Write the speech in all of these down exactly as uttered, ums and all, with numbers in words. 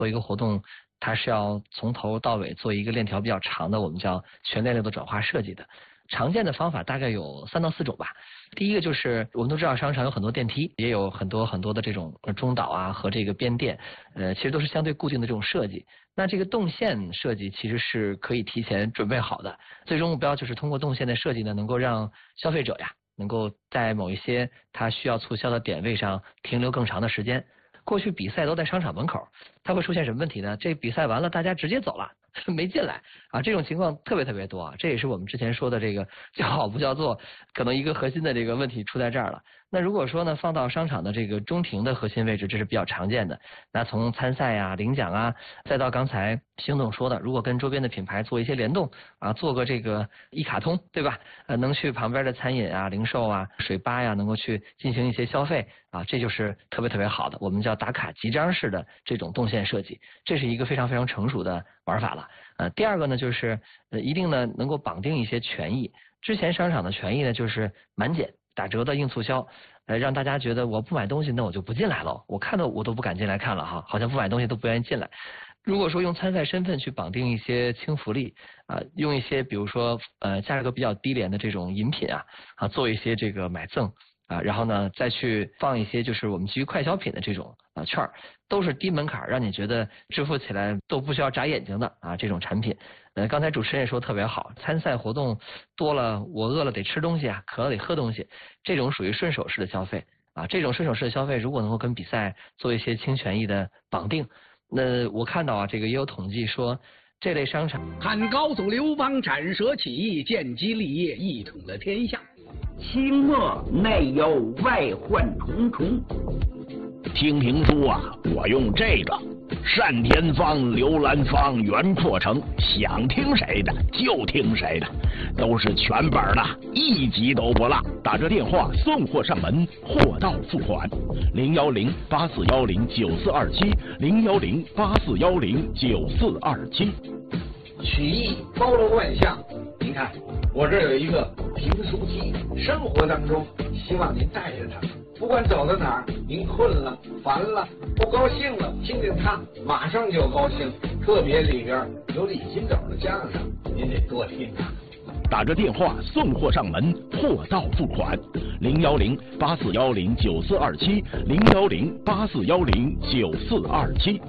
做一个活动，它是要从头到尾做一个链条比较长的，我们叫全链路的转化设计的。常见的方法大概有三到四种吧。第一个就是我们都知道商场有很多电梯，也有很多很多的这种中岛啊和这个变电，呃，其实都是相对固定的这种设计。那这个动线设计其实是可以提前准备好的，最终目标就是通过动线的设计呢，能够让消费者呀能够在某一些他需要促销的点位上停留更长的时间。过去比赛都在商场门口，它会出现什么问题呢？这比赛完了，大家直接走了。没进来啊，这种情况特别特别多啊，这也是我们之前说的这个叫好不叫座，可能一个核心的这个问题出在这儿了。那如果说呢，放到商场的这个中庭的核心位置，这是比较常见的。那从参赛啊、领奖啊，再到刚才邢总说的，如果跟周边的品牌做一些联动啊，做个这个一卡通，对吧？呃，能去旁边的餐饮啊、零售啊、水吧呀，能够去进行一些消费啊，这就是特别特别好的，我们叫打卡集章式的这种动线设计，这是一个非常非常成熟的玩法了。呃，第二个呢，就是呃，一定呢能够绑定一些权益。之前商场的权益呢，就是满减、打折的硬促销，呃，让大家觉得我不买东西，那我就不进来了，我看到我都不敢进来看了哈，好像不买东西都不愿意进来。如果说用参赛身份去绑定一些轻福利啊、呃，用一些比如说呃价格比较低廉的这种饮品啊啊，做一些这个买赠。啊，然后呢，再去放一些就是我们基于快消品的这种啊券，都是低门槛，让你觉得支付起来都不需要眨眼睛的啊这种产品。呃，刚才主持人也说特别好，参赛活动多了，我饿了得吃东西啊，渴了得喝东西，这种属于顺手式的消费啊。这种顺手式的消费，如果能够跟比赛做一些轻权益的绑定，那我看到啊，这个也有统计说。这类商场， 汉高祖刘邦斩蛇起义，建基立业，一统了天下。 清末内有外患重重。听评书啊，我用这个单田芳、刘兰芳、袁阔成，想听谁的就听谁的，都是全本的，一集都不落。打着电话送货上门，货到付款。零幺零八四幺零九四二七，零幺零八四幺零九四二七。 曲艺包罗万象，您看我这有一个评书机，生活当中希望您带着它，不管走到哪儿，您困了、烦了、不高兴了，听听它，马上就高兴。特别里边有李金斗的相声，您得多听它。 打着电话送货上门，货到付款。零幺零八四幺零九四二七，零幺零八四幺零九四二七。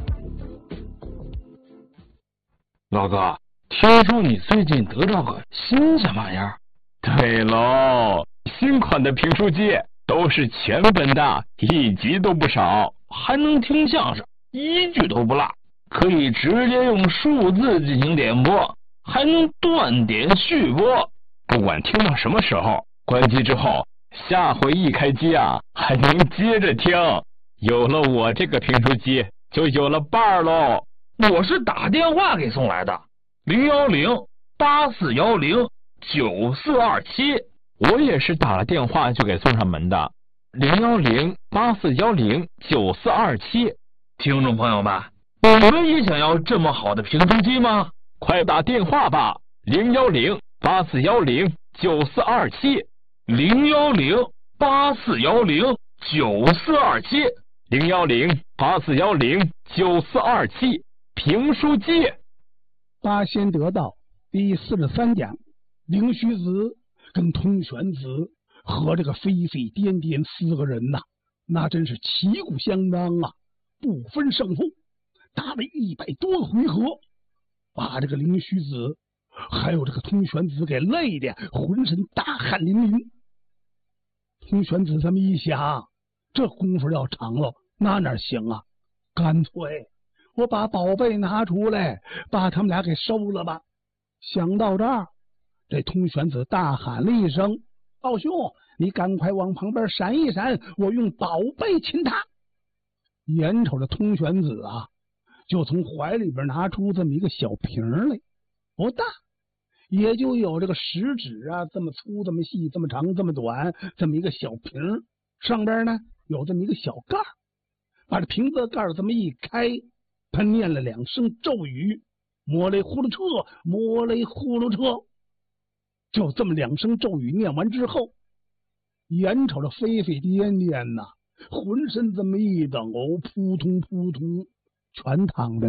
老哥，听说你最近得到个新什么玩意儿？ 对喽，新款的评书机都是全本的，一集都不少， 还能听相声，一句都不落，可以直接用数字进行点播，还能断点续播， 不管听到什么时候，关机之后，下回一开机啊，还能接着听。有了我这个评书机，就有了伴儿喽。 我是打电话给送来的，零幺零八四幺零九四二七。 我也是打了电话就给送上门的，零幺零八四幺零九四二七。 听众朋友们，你们也想要这么好的评书机吗？ 快打电话吧，零幺零八四幺零九四二七， 零幺零八四幺零九四二七， 零幺零八四幺零九四二七。评书机。 八仙得道第四十三讲，灵虚子跟通玄子和这个飞飞颠颠四个人呐、啊，那真是旗鼓相当啊，不分胜负，打了一百多个回合，把这个灵虚子还有这个通玄子给累的浑身大汗淋淋。通玄子这么一想，这功夫要长了，那哪行啊？干脆我把宝贝拿出来，把他们俩给收了吧。想到这儿，这通玄子大喊了一声：“道兄，你赶快往旁边闪一闪，我用宝贝擒他。”眼瞅着通玄子啊，就从怀里边拿出这么一个小瓶来，不大，也就有这个食指啊这么粗、这么细、这么长、这么短，这么一个小瓶，上边呢有这么一个小盖儿，把这瓶子的盖儿这么一开。他念了两声咒语，摩雷呼噜车，摩雷呼噜车。就这么两声咒语念完之后，眼瞅着飞飞颠颠呐，浑身这么一抖，扑通扑通，全躺在